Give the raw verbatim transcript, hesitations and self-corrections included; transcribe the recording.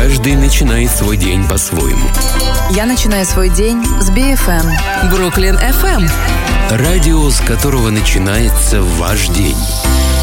Каждый начинает свой день по-своему. Я начинаю свой день с би эф эм. Бруклин эф эм. Радио, с которого начинается ваш день.